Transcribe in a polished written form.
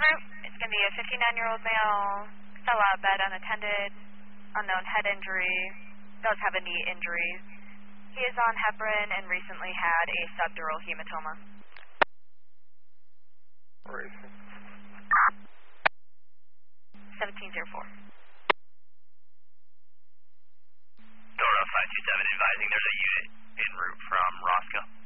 route. It's going to be a 59-year-old male, fell out of bed unattended, unknown head injury, does have a knee injury. He is on heparin and recently had a subdural hematoma. 1704. Dora 527 advising there's a unit en route from Roscoe.